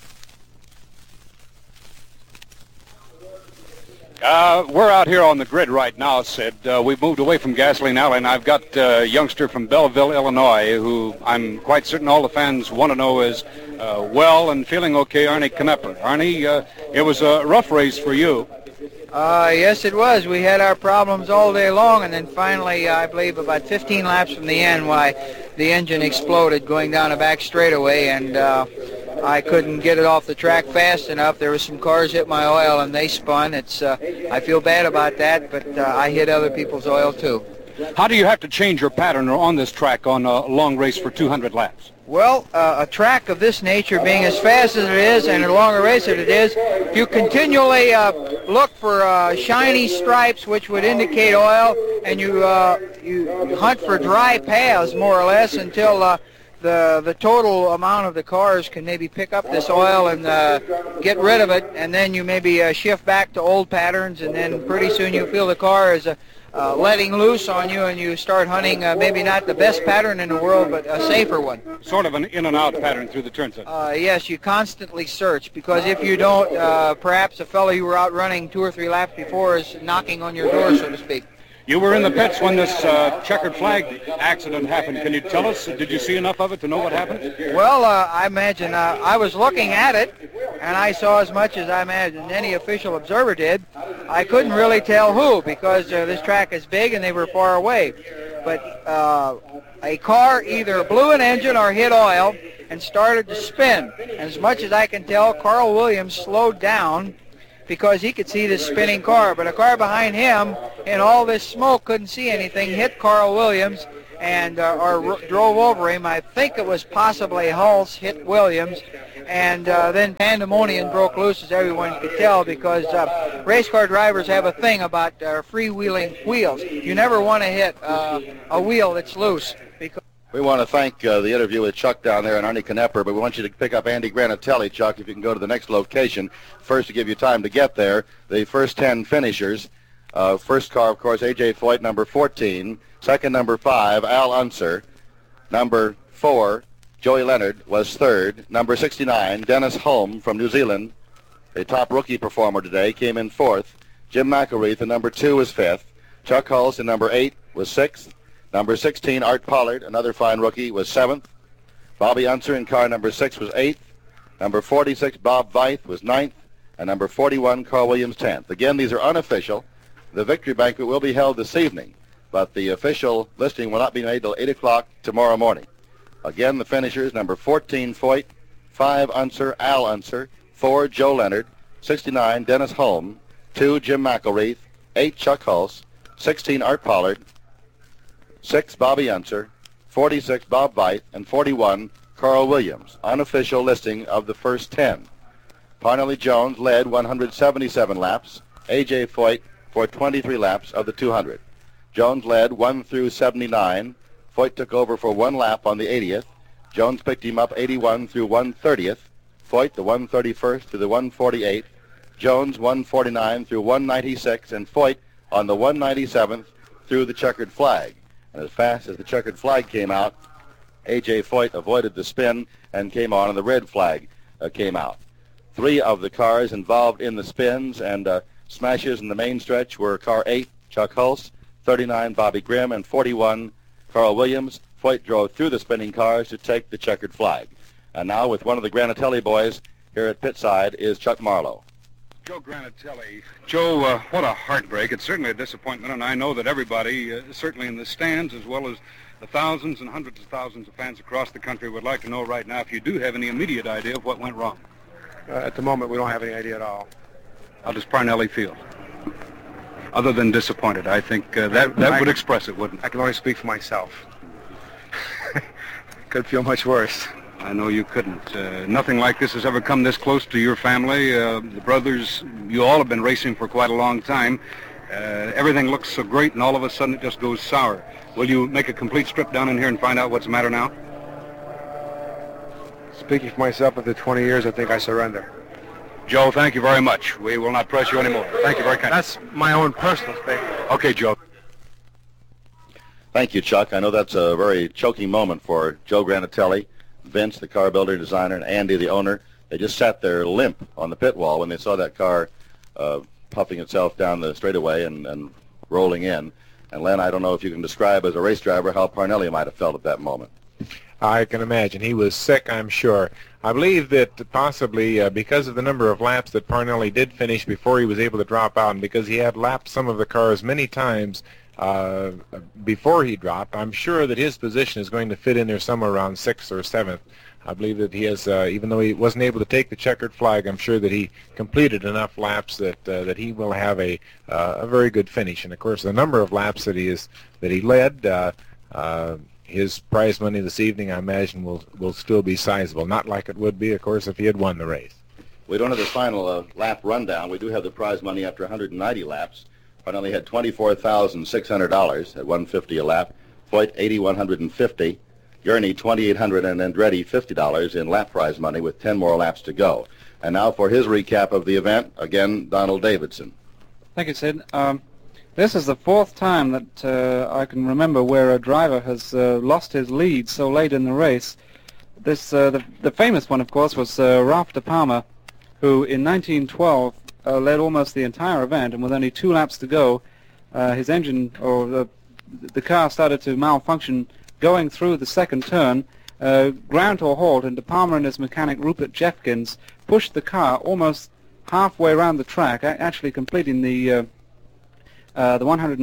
Uh, we're out here on the grid right now, Sid. Uh, we've moved away from Gasoline Alley, and I've got a youngster from Belleville, Illinois, who I'm quite certain all the fans want to know is uh, well and feeling okay, Arnie Knepper. Arnie, uh, it was a rough race for you. Uh, yes, it was. We had our problems all day long, and then finally, I believe about fifteen laps from the end, why the engine exploded going down a back straightaway, and uh, I couldn't get it off the track fast enough. There were some cars hit my oil, and they spun. It's uh, I feel bad about that, but uh, I hit other people's oil too. How do you have to change your pattern on this track on a long race for two hundred laps? Well, uh, a track of this nature, being as fast as it is and a longer race as it is, if you continually uh, look for uh, shiny stripes which would indicate oil, and you uh, you hunt for dry paths more or less until uh, the the total amount of the cars can maybe pick up this oil, and uh, get rid of it, and then you maybe uh, shift back to old patterns, and then pretty soon you feel the car is uh, uh, letting loose on you, and you start hunting uh, maybe not the best pattern in the world, but a safer one. Sort of an in and out pattern through the turns. Uh, yes, you constantly search, because if you don't, uh, perhaps a fellow you were out running two or three laps before is knocking on your door, so to speak. You were in the pits when this uh, checkered flag accident happened. Can you tell us, did you see enough of it to know what happened? Well, uh, I imagine uh, I was looking at it, and I saw as much as I imagine any official observer did. I couldn't really tell who, because uh, this track is big and they were far away. But uh, a car either blew an engine or hit oil and started to spin. And as much as I can tell, Carl Williams slowed down because he could see this spinning car, but a car behind him in all this smoke couldn't see anything, hit Carl Williams and uh, or drove over him. I think it was possibly Hulse hit Williams, and uh, then pandemonium broke loose, as everyone could tell, because uh, race car drivers have a thing about uh, freewheeling wheels. You never want to hit uh, a wheel that's loose. Because we want to thank uh, the interview with Chuck down there and Arnie Knepper, but we want you to pick up Andy Granatelli, Chuck, if you can go to the next location. First, to give you time to get there, the first ten finishers. Uh, first car, of course, A J Foyt, number fourteen. Second, number five, Al Unser. Number four, Joey Leonard, was third. Number sixty-nine, Dennis Holm from New Zealand, a top rookie performer today, came in fourth. Jim McElreath, in number two, was fifth. Chuck Hulse, in number eight, was sixth. Number sixteen, Art Pollard, another fine rookie, was seventh. Bobby Unser in car number six was eighth. Number forty-six, Bob Veith, was ninth. And number forty-one, Carl Williams, tenth. Again, these are unofficial. The victory banquet will be held this evening, but the official listing will not be made till eight o'clock tomorrow morning. Again, the finishers, number fourteen, Foyt, five, Unser, Al Unser, four, Joe Leonard, sixty-nine, Dennis Holm, two, Jim McElreath, eight, Chuck Hulse, sixteen, Art Pollard, six, Bobby Unser, forty-six, Bob Veith, and forty-one, Carl Williams. Unofficial listing of the first ten. Parnelli Jones led one hundred seventy-seven laps. A J Foyt for twenty-three laps of the two hundred. Jones led one through seventy-nine. Foyt took over for one lap on the eightieth. Jones picked him up eighty-one through one thirtieth. Foyt the one thirty-first to the one forty-eighth. Jones one forty-nine through one ninety-six, and Foyt on the one ninety-seventh through the checkered flag. And as fast as the checkered flag came out, A J Foyt avoided the spin and came on, and the red flag uh, came out. Three of the cars involved in the spins and uh, smashes in the main stretch were car eight, Chuck Hulse, thirty-nine, Bobby Grimm, and forty-one, Carl Williams. Foyt drove through the spinning cars to take the checkered flag. And now with one of the Granatelli boys here at pitside is Chuck Marlowe. Joe Granatelli. Joe, uh, what a heartbreak. It's certainly a disappointment, and I know that everybody, uh, certainly in the stands as well as the thousands and hundreds of thousands of fans across the country, would like to know right now if you do have any immediate idea of what went wrong. Uh, at the moment, we don't have any idea at all. How does Parnelli feel? Other than disappointed, I think uh, that, that I, would express it, wouldn't it? I can only speak for myself. Could feel much worse. I know you couldn't. Uh, nothing like this has ever come this close to your family. Uh, the brothers, you all have been racing for quite a long time. Uh, everything looks so great, and all of a sudden it just goes sour. Will you make a complete strip down in here and find out what's the matter now? Speaking for myself, after twenty years, I think I surrender. Joe, thank you very much. We will not press you anymore. Thank you very kindly. That's my own personal statement. Okay, Joe. Thank you, Chuck. I know that's a very choking moment for Joe Granatelli, Vince, the car builder, designer, and Andy, the owner. They just sat there limp on the pit wall when they saw that car uh, puffing itself down the straightaway and, and rolling in. And Len, I don't know if you can describe as a race driver how Parnelli might have felt at that moment. I can imagine. He was sick, I'm sure. I believe that possibly uh, because of the number of laps that Parnelli did finish before he was able to drop out, and because he had lapped some of the cars many times uh, before he dropped, I'm sure that his position is going to fit in there somewhere around sixth or seventh. I believe that he has, uh, even though he wasn't able to take the checkered flag, I'm sure that he completed enough laps that uh, that he will have a uh, a very good finish. And of course, the number of laps that he is that he led. Uh, uh, His prize money this evening, I imagine, will will still be sizable. Not like it would be, of course, if he had won the race. We don't have the final uh, lap rundown. We do have the prize money after one hundred ninety laps. Parnelli had twenty-four thousand six hundred dollars at one hundred fifty dollars a lap. Foyt, eight thousand one hundred fifty dollars. Gurney, twenty-eight hundred dollars, and Andretti, fifty dollars in lap prize money with ten more laps to go. And now for his recap of the event, again, Donald Davidson. Thank you, Sid. Um, this is the fourth time that uh, I can remember where a driver has uh, lost his lead so late in the race. This, uh, the, the famous one, of course, was uh, Ralph De Palma, who in nineteen twelve uh, led almost the entire event, and with only two laps to go, uh, his engine, or the, the car started to malfunction going through the second turn, uh, ground to a halt, and De Palma and his mechanic Rupert Jeffkins pushed the car almost halfway around the track, actually completing the uh, uh, the one hundred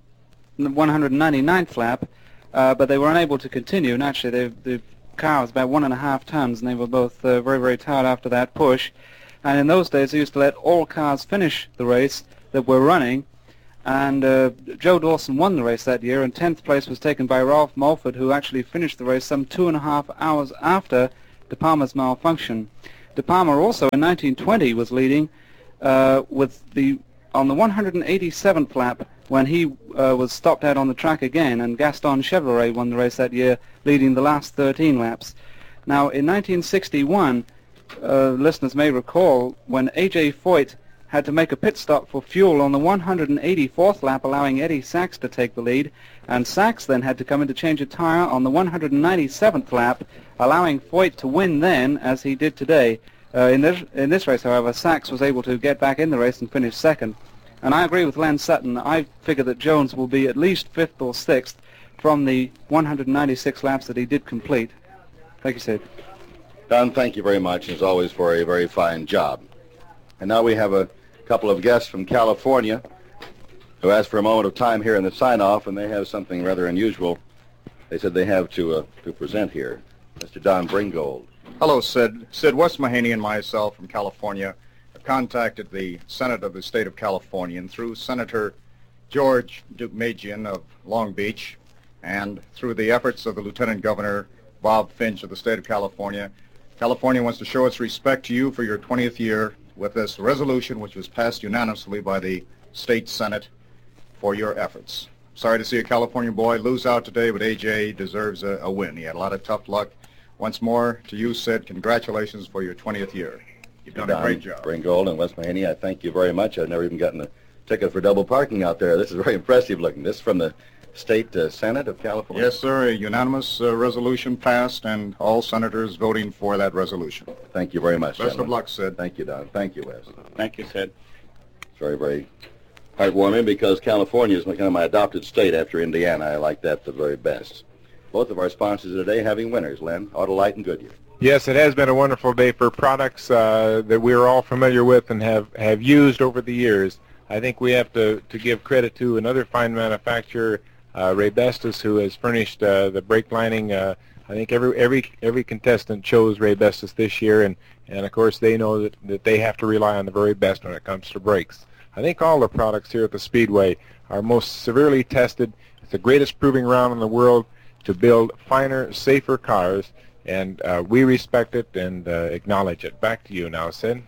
ninety-ninth lap, uh, but they were unable to continue. And actually, they, the car was about one and a half tons, and they were both uh, very, very tired after that push. And in those days, they used to let all cars finish the race that were running. And uh, Joe Dawson won the race that year, and tenth place was taken by Ralph Mulford, who actually finished the race some two and a half hours after De Palma's malfunction. De Palma also in nineteen twenty was leading uh, with the on the one hundred eighty-seventh lap when he uh, was stopped out on the track again, and Gaston Chevrolet won the race that year, leading the last thirteen laps. Now in nineteen sixty-one, uh, listeners may recall when A J Foyt had to make a pit stop for fuel on the one hundred eighty-fourth lap, allowing Eddie Sachs to take the lead, and Sachs then had to come in to change a tire on the one hundred ninety-seventh lap, allowing Foyt to win then, as he did today. Uh, in, this, in this race, however, Sachs was able to get back in the race and finish second. And I agree with Len Sutton. I figure that Jones will be at least fifth or sixth from the one hundred ninety-six laps that he did complete. Thank you, Sid. Don, thank you very much, as always, for a very fine job. And now we have a couple of guests from California who asked for a moment of time here in the sign-off, and they have something rather unusual they said they have to uh, to present here. Mister Don Bringold. Hello, Sid. Sid West Mahaney and myself from California contacted the Senate of the state of California, and through Senator George Deukmejian of Long Beach, and through the efforts of the Lieutenant Governor Bob Finch of the state of California, California wants to show its respect to you for your twentieth year with this resolution, which was passed unanimously by the state Senate, for your efforts. Sorry to see a California boy lose out today, but A J deserves a, a win. He had a lot of tough luck. Once more, to you, Sid, congratulations for your twentieth year. You've done Don a great job. Bringold and West Mahaney, I thank you very much. I've never even gotten a ticket for double parking out there. This is very impressive looking. This is from the State uh, Senate of California? Yes, sir. A unanimous uh, resolution passed, and all senators voting for that resolution. Thank you very much, Best gentlemen. of luck, Sid. Thank you, Don. Thank you, Wes. Thank you, Sid. It's very, very heartwarming because California is kind of my adopted state after Indiana. I like that the very best. Both of our sponsors today having winners, Len, Autolite and Goodyear. Yes, it has been a wonderful day for products uh, that we're all familiar with and have, have used over the years. I think we have to, to give credit to another fine manufacturer, uh, Raybestos, who has furnished uh, the brake lining. Uh, I think every every every contestant chose Raybestos this year, and, and of course they know that, that they have to rely on the very best when it comes to brakes. I think all the products here at the Speedway are most severely tested. It's the greatest proving ground in the world to build finer, safer cars, and uh, we respect it and uh, acknowledge it. Back to you now, Sid.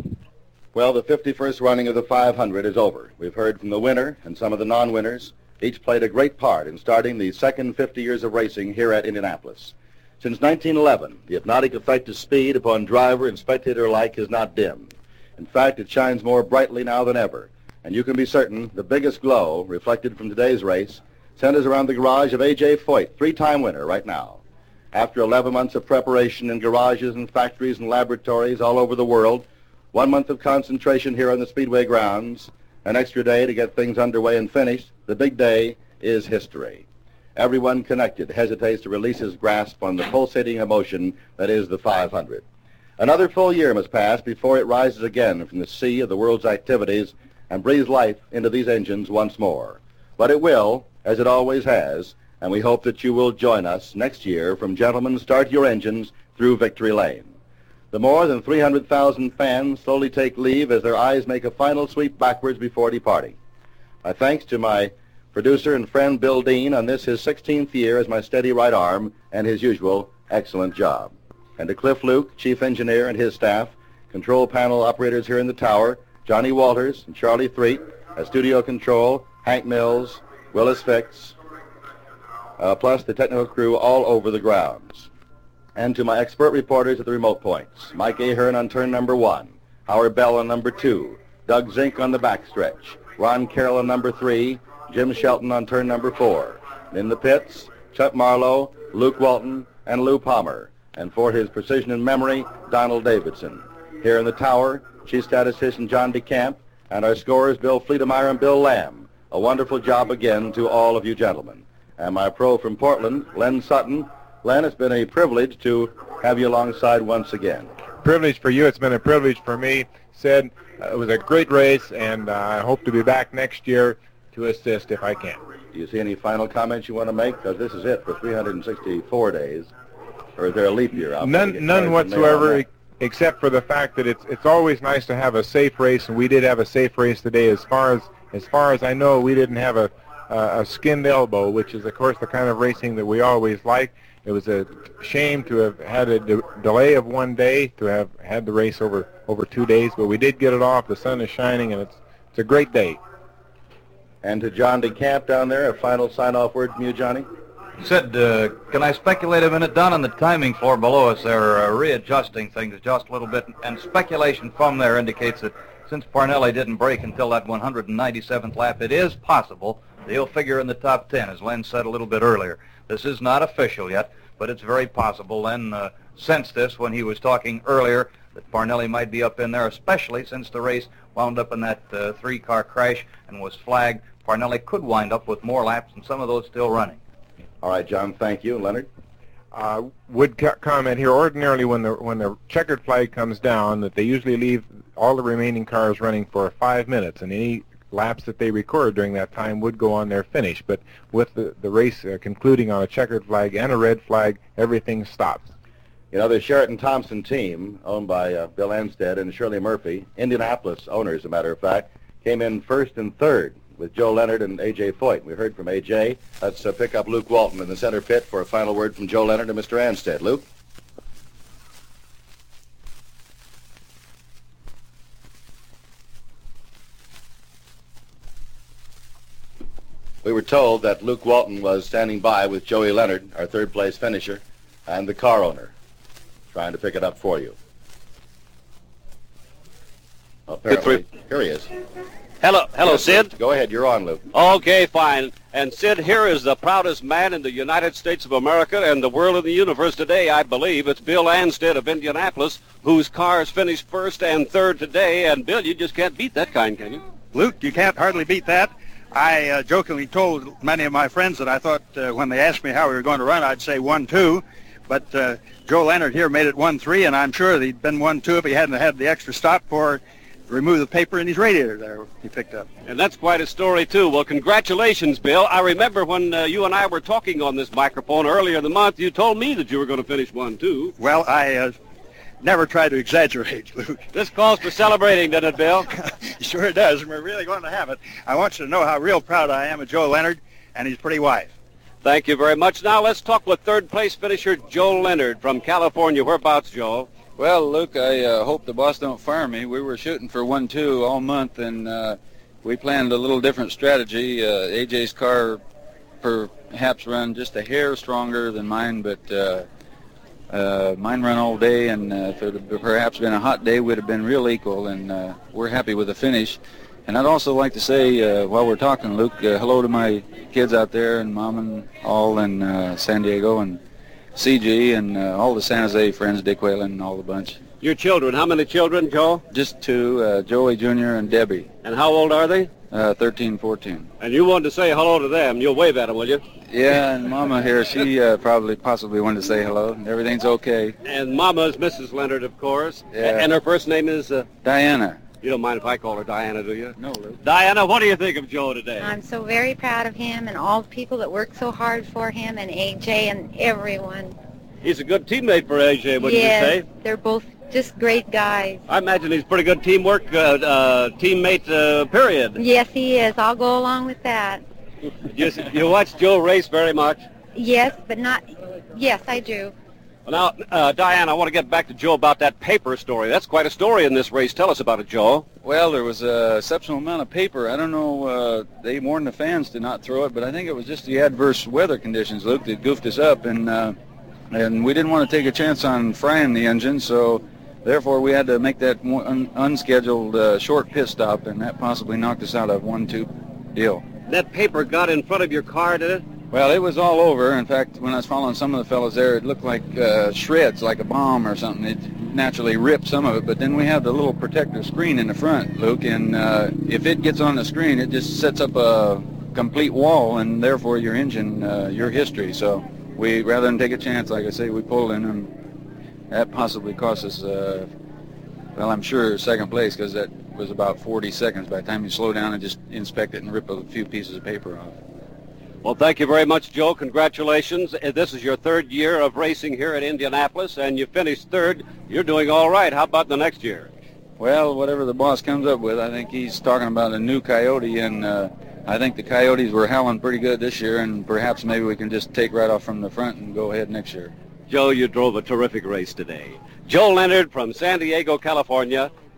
Well, the fifty-first running of the five hundred is over. We've heard from the winner and some of the non-winners. Each played a great part in starting the second fifty years of racing here at Indianapolis. Since nineteen eleven, the hypnotic effect of speed upon driver and spectator alike has not dimmed. In fact, it shines more brightly now than ever, and you can be certain the biggest glow, reflected from today's race, centers around the garage of A J Foyt, three-time winner right now. After eleven months of preparation in garages and factories and laboratories all over the world, one month of concentration here on the Speedway grounds, an extra day to get things underway and finished, the big day is history. Everyone connected hesitates to release his grasp on the pulsating emotion that is the five hundred. Another full year must pass before it rises again from the sea of the world's activities and breathes life into these engines once more. But it will, as it always has, and we hope that you will join us next year from Gentlemen, Start Your Engines through Victory Lane. The more than three hundred thousand fans slowly take leave as their eyes make a final sweep backwards before departing. My thanks to my producer and friend Bill Dean on this his sixteenth year as my steady right arm and his usual excellent job. And to Cliff Luke, chief engineer, and his staff, control panel operators here in the tower, Johnny Walters and Charlie Threet, at studio control, Hank Mills, Willis Fix, uh, plus the technical crew all over the grounds. And to my expert reporters at the remote points, Mike Ahern on turn number one, Howard Bell on number two, Doug Zink on the backstretch, Ron Carroll on number three, Jim Shelton on turn number four. In the pits, Chuck Marlowe, Luke Walton, and Lou Palmer. And for his precision and memory, Donald Davidson. Here in the tower, Chief Statistician John DeCamp, and our scorers, Bill Fleetemeyer and Bill Lamb. A wonderful job again to all of you gentlemen. And my pro from Portland, Len Sutton. Len, it's been a privilege to have you alongside once again. Privilege for you. It's been a privilege for me. Sid, uh, it was a great race, and uh, I hope to be back next year to assist if I can. Do you see any final comments you want to make? Because this is it for three hundred sixty-four days. Or is there a leap year out there? None, none whatsoever, except for the fact that it's it's always nice to have a safe race, and we did have a safe race today. As far as as far as I know, we didn't have a uh, a skinned elbow, which is of course the kind of racing that we always like. It was a shame to have had a de delay of one day, to have had the race over over two days, but we did get it off. The sun is shining, and it's it's a great day. And to John DeCamp down there, a final sign-off word from you, Johnny? Sid, uh, can I speculate a minute? Down on the timing floor below us, they're uh, readjusting things just a little bit, and speculation from there indicates that since Parnelli didn't break until that one hundred ninety-seventh lap, it is possible that he'll figure in the top ten, as Len said a little bit earlier. This is not official yet, but it's very possible. Len uh, sensed this when he was talking earlier, that Parnelli might be up in there, especially since the race wound up in that uh, three-car crash and was flagged. Parnelli could wind up with more laps, and some of those still running. All right, John, thank you. Leonard? Uh, would co comment here, ordinarily when the when the checkered flag comes down, that they usually leave all the remaining cars running for five minutes, and any laps that they record during that time would go on their finish. But with the, the race uh, concluding on a checkered flag and a red flag, everything stops. You know, the Sheraton Thompson team, owned by uh, Bill Anstead and Shirley Murphy, Indianapolis owners, as a matter of fact, came in first and third with Joe Leonard and A J Foyt. We heard from A J. Let's uh, pick up Luke Walton in the center pit for a final word from Joe Leonard and Mister Anstead. Luke? We were told that Luke Walton was standing by with Joey Leonard, our third-place finisher, and the car owner, trying to pick it up for you. Apparently, here he is. Hello, hello, Yes, Sid. Go ahead, you're on, Luke. Okay, fine. And Sid, here is the proudest man in the United States of America and the world and the universe today, I believe. It's Bill Anstead of Indianapolis, whose cars finished first and third today. And Bill, you just can't beat that kind, can you? Luke, you can't hardly beat that. I uh, jokingly told many of my friends that I thought uh, when they asked me how we were going to run, I'd say one two. But uh, Joe Leonard here made it one three, and I'm sure that he'd been one two if he hadn't had the extra stop for remove the paper in his radiator there he picked up. And that's quite a story, too. Well, congratulations, Bill. I remember when uh, you and I were talking on this microphone earlier in the month, you told me that you were going to finish one two. Well, I uh, never try to exaggerate, Luke. This calls for celebrating, doesn't it, Bill? Sure it does, and we're really going to have it. I want you to know how real proud I am of Joe Leonard and his pretty wife. Thank you very much. Now let's talk with third-place finisher Joe Leonard from California. Whereabouts, Joe? Well, Luke, I uh, hope the boss don't fire me. We were shooting for one two all month, and uh, we planned a little different strategy. Uh, A J's car perhaps ran just a hair stronger than mine, but uh, uh, mine ran all day, and uh, if it had perhaps been a hot day, we'd have been real equal, and uh, we're happy with the finish. And I'd also like to say, uh, while we're talking, Luke, uh, hello to my kids out there, and Mom and all in uh, San Diego, and C G, and uh, all the San Jose friends, Dick Whalen, and all the bunch. Your children, how many children, Joe? Just two, uh, Joey Junior and Debbie. And how old are they? Uh, thirteen, fourteen. And you wanted to say hello to them. You'll wave at them, will you? Yeah, and Mama here, she uh, probably possibly wanted to say hello. Everything's okay. And Mama's Missus Leonard, of course. Yeah. And her first name is? Uh, Diana. You don't mind if I call her Diana, do you? No, Luke. Diana, what do you think of Joe today? I'm so very proud of him and all the people that worked so hard for him, and A J and everyone. He's a good teammate for A J, wouldn't yes, you say? They're both just great guys. I imagine he's pretty good teamwork, uh, uh, teammate, uh, period. Yes, he is. I'll go along with that. you, you watch Joe race very much? Yes, but not... Yes, I do. Well, now, uh, Diane, I want to get back to Joe about that paper story. That's quite a story in this race. Tell us about it, Joe. Well, there was an exceptional amount of paper. I don't know, uh, they warned the fans to not throw it, but I think it was just the adverse weather conditions, Luke, that goofed us up. And uh, and we didn't want to take a chance on frying the engine, so therefore we had to make that un- unscheduled uh, short pit stop, and that possibly knocked us out of one two deal. That paper got in front of your car, did it? Well, it was all over. In fact, when I was following some of the fellows there, it looked like uh, shreds, like a bomb or something. It naturally ripped some of it, but then we have the little protective screen in the front, Luke, and uh, if it gets on the screen, it just sets up a complete wall, and therefore your engine, uh, your history. So we, rather than take a chance, like I say, we pulled in, and that possibly cost us, uh, well, I'm sure second place, because that was about forty seconds by the time you slow down and just inspect it and rip a few pieces of paper off. Well, thank you very much, Joe. Congratulations. Uh, This is your third year of racing here at Indianapolis, and you finished third. You're doing all right. How about the next year? Well, whatever the boss comes up with, I think he's talking about a new Coyote, and uh, I think the Coyotes were howling pretty good this year, and perhaps maybe we can just take right off from the front and go ahead next year. Joe, you drove a terrific race today. Joe Leonard from San Diego, California,